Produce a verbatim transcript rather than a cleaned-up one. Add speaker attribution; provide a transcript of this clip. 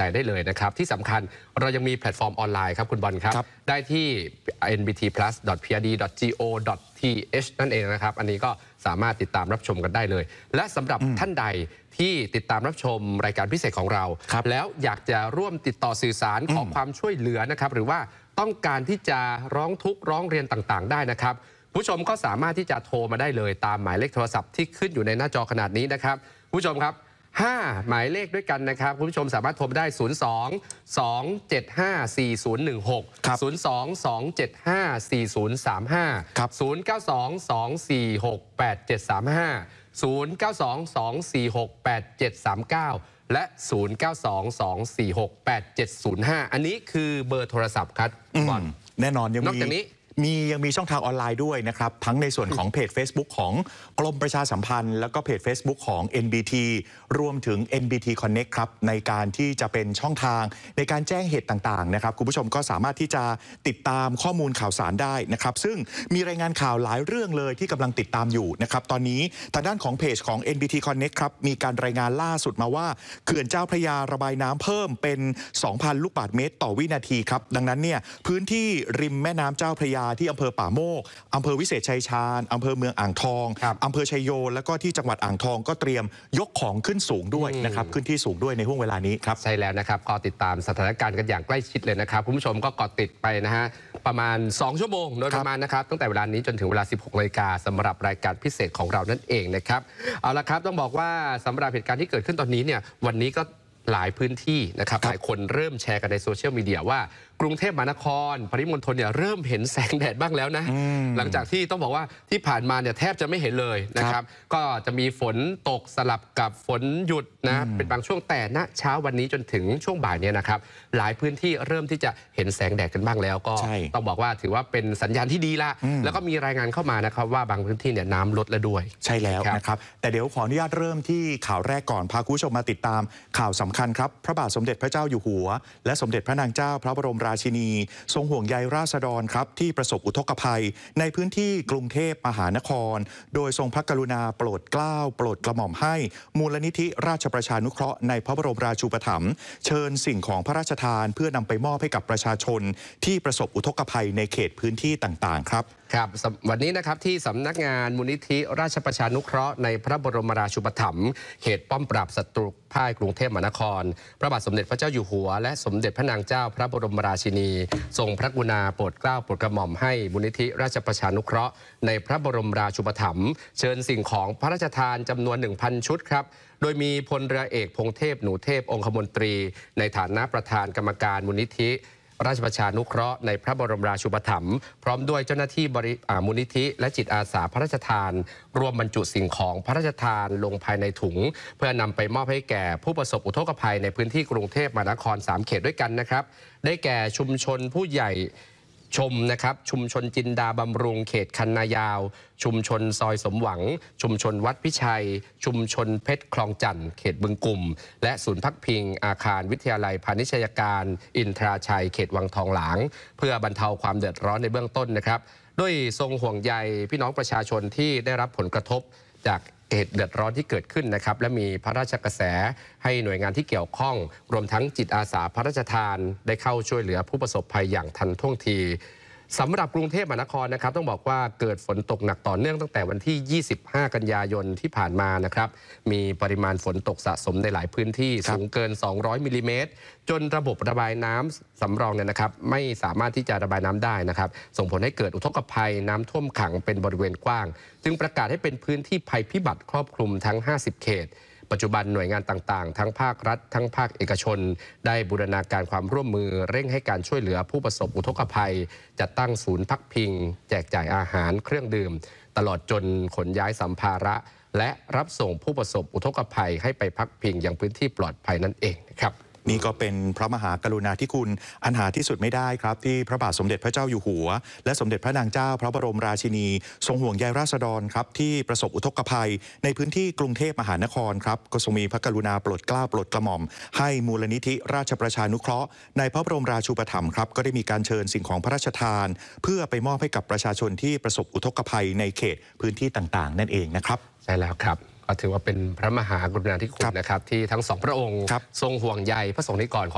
Speaker 1: ร์ได้เลยนะครับที่สำคัญเรายังมีแพลตฟอร์มออนไลน์ครับคุณบอลครับได้ที่ เอ็น บี ที พลัส ดอท พี อาร์ ดี ดอท จี โอ ดอท ที เอช นั่นเองนะครับอันนี้ก็สามารถติดตามรับชมกันได้เลยและสำหรับท่านใดที่ติดตามรับชมรายการพิเศษของเราแล้วอยากจะร่วมติดต่อสื่อสารขอความช่วยเหลือนะครับหรือว่าต้องการที่จะร้องทุกข์ร้องเรียนต่างๆได้นะครับผู้ชมก็สามารถที่จะโทรมาได้เลยตามหมายเลขโทรศัพท์ที่ขึ้นอยู่ในหน้าจอขนาดนี้นะครับผู้ชมครับห้าหมายเลขด้วยกันนะครับคุณผู้ชมสามารถโทรมาได้ศูนย์ สอง สอง เจ็ด ห้า สี่ ศูนย์ หนึ่ง หก ศูนย์ สอง สอง เจ็ด ห้า สี่ ศูนย์ สาม ห้า ศูนย์ เก้า สอง สอง สี่ หก แปด เจ็ด สาม ห้า ศูนย์ เก้า สอง สอง สี่ หก แปด เจ็ด สาม เก้าและศูนย์ เก้า สอง สอง สี่ หก แปด เจ็ด ศูนย์ ห้าอันนี้คือเบอร์โทรศัพท์ครับบอล
Speaker 2: แน่นอนยังมี
Speaker 1: นอกจากนี้
Speaker 2: มียังมีช่องทางออนไลน์ด้วยนะครับทั้งในส่วนของเพจ Facebook ของกรมประชาสัมพันธ์แล้วก็เพจ Facebook ของ เอ็น บี ที รวมถึง เอ็น บี ที Connect ครับในการที่จะเป็นช่องทางในการแจ้งเหตุต่างๆนะครับคุณผู้ชมก็สามารถที่จะติดตามข้อมูลข่าวสารได้นะครับซึ่งมีรายงานข่าวหลายเรื่องเลยที่กำลังติดตามอยู่นะครับตอนนี้ทางด้านของเพจของ เอ็น บี ที Connect ครับมีการรายงานล่าสุดมาว่าเขื่อนเจ้าพระยาระบายน้ำเพิ่มเป็น สองพัน ลูกบาศก์เมตรต่อวินาทีครับดังนั้นเนี่ยพื้นที่ริมแม่น้ำเจ้าพระยาที่อำเภอป่าโมกอำเภอวิเศษชัยชาญอำเภอเมืองอ่างทองอำเภอชัยโยแล้วก็ที่จังหวัดอ่างทองก็เตรียมยกของขึ้นสูงด้วยนะครับขึ้นที่สูงด้วยในห่วงเวลานี้ครับ
Speaker 1: ใช่แล้วนะครับก็ติดตามสถานการณ์กันอย่างใกล้ชิดเลยนะครับคุณผู้ชมก็เกาะติดไปนะฮะประมาณสองชั่วโมงโดยประมาณนะครับตั้งแต่เวลานี้จนถึงเวลา สิบหกนาฬิกาสำหรับรายการพิเศษของเรานั่นเองนะครับเอาละครับต้องบอกว่าสำหรับเหตุการณ์ที่เกิดขึ้นตอนนี้เนี่ยวันนี้ก็หลายพื้นที่นะครับหลายคนเริ่มแชร์กันในโซเชียลมีเดียว่ากรุงเทพมหานครปริมณฑลเนี่ยเริ่มเห็นแสงแดดบ้างแล้วนะหลังจากที่ต้องบอกว่าที่ผ่านมาเนี่ยแทบจะไม่เห็นเลยนะครับก็จะมีฝนตกสลับกับฝนหยุดนะเป็นบางช่วงแต่ณเช้าวันนี้จนถึงช่วงบ่ายเนี่ยนะครับหลายพื้นที่เริ่มที่จะเห็นแสงแดดกันบ้างแล้วก็ต้องบอกว่าถือว่าเป็นสัญญาณที่ดีละแล้วก็มีรายงานเข้ามานะครับว่าบางพื้นที่เนี่ยน้ำลดแล้วด้วย
Speaker 2: ใช่แล้วนะครับแต่เดี๋ยวขออนุญาตเริ่มที่ข่าวแรกก่อนพาคุณผู้ชมมาติดตามข่าวสำคัญครับพระบาทสมเด็จพระเจ้าอยู่หัวและสมเด็จพระนางเจ้าพระบรมราชินีทรงห่วงใยราษฎรครับที่ประสบอุทกภัยในพื้นที่กรุงเทพมหานครโดยทรงพระกรุณาโปรดเกล้าโปรดกระหม่อมให้มูลนิธิราชประชานุเคราะห์ในพระบรมราชูปถัมภ์เชิญสิ่งของพระราชทานเพื่อนำไปมอบให้กับประชาชนที่ประสบอุทกภัยในเขตพื้นที่ต่างๆครับ
Speaker 1: ครับวันนี้นะครับที่สำนักงานมูลนิธิราชประชานุเคราะห์ในพระบรมราชูปถัมภ์เขตป้อมปราบศัตรูพ่ายกรุงเทพมหานครพระบาทสมเด็จพระเจ้าอยู่หัวและสมเด็จพระนางเจ้าพระบรมราชินีทรงพระกรุณาโปรดเกล้าโปรดกระหม่อมให้มูลนิธิราชประชานุเคราะห์ในพระบรมราชูปถัมภ์เชิญสิ่งของพระราชทานจำนวน หนึ่งพัน ชุดครับโดยมีพลเรือเอกพงเทพหนูเทพองคมนตรีในฐานะประธานกรรมการมูลนิธิราชประชานุเคราะห์ในพระบรมราชูปถัมภ์พร้อมด้วยเจ้าหน้าที่บริมูลนิธิและจิตอาสาพระราชทานรวมบรรจุสิ่งของพระราชทานลงภายในถุงเพื่อนำไปมอบให้แก่ผู้ประสบอุทกภัยในพื้นที่กรุงเทพมหานครสามเขตด้วยกันนะครับได้แก่ชุมชนผู้ใหญ่ชมนะครับชุมชนจินดาบำรุงเขตคันนายาวชุมชนซอยสมหวังชุมชนวัดพิชัยชุมชนเพชรคลองจันทร์เขตบึงกุ่มและศูนย์พักพิงอาคารวิทยาลัยพาณิชยการอินทราชัยเขตวังทองหลางเพื่อบรรเทาความเดือดร้อนในเบื้องต้นนะครับด้วยทรงห่วงใยพี่น้องประชาชนที่ได้รับผลกระทบจากเหตุเดือดร้อนที่เกิดขึ้นนะครับและมีพระราชกระแสให้หน่วยงานที่เกี่ยวข้องรวมทั้งจิตอาสาพระราชทานได้เข้าช่วยเหลือผู้ประสบภัยอย่างทันท่วงทีสำหรับกรุงเทพมหานครนะครับต้องบอกว่าเกิดฝนตกหนักต่อเนื่องตั้งแต่วันที่ ยี่สิบห้า กันยายนที่ผ่านมานะครับมีปริมาณฝนตกสะสมในหลายพื้นที่สูงเกิน สองร้อย มิลลิเมตรจนระบบระบายน้ำสำรองเนี่ยนะครับไม่สามารถที่จะระบายน้ำได้นะครับส่งผลให้เกิดอุทกภัยน้ำท่วมขังเป็นบริเวณกว้างจึงประกาศให้เป็นพื้นที่ภัยพิบัติครอบคลุมทั้ง ห้าสิบ เขตปัจจุบันหน่วยงานต่างๆทั้งภาครัฐทั้งภาคเอกชนได้บูรณาการความร่วมมือเร่งให้การช่วยเหลือผู้ประสบอุทกภัยจัดตั้งศูนย์พักพิงแจกจ่ายอาหารเครื่องดื่มตลอดจนขนย้ายสัมภาระและรับส่งผู้ประสบอุทกภัยให้ไปพักพิงยังพื้นที่ปลอดภัยนั่นเองนะครับ
Speaker 2: นี่ก็เป็นพระมหากรุณาธิคุณอันหาที่สุดไม่ได้ครับที่พระบาทสมเด็จพระเจ้าอยู่หัวและสมเด็จพระนางเจ้าพระบรมราชินีทรงห่วงใยราษฎรครับที่ประสบอุทกภัยในพื้นที่กรุงเทพมหานครครับก็ทรงมีพระกรุณาโปรดเกล้าโปรดกระหม่อมให้มูลนิธิราชประชานุเคราะห์ในพระบรมราชูปถัมภ์ครับก็ได้มีการเชิญสิ่งของพระราชทานเพื่อไปมอบให้กับประชาชนที่ประสบอุทกภัยในเขตพื้นที่ต่างๆนั่นเองนะครับ
Speaker 1: ใช่แล้วครับก็ถือว่าเป็นพระมหากรุณาธิคุณนะครับที่ทั้งสองพระองค์ทรงห่วงใยพระสงฆ์นิกร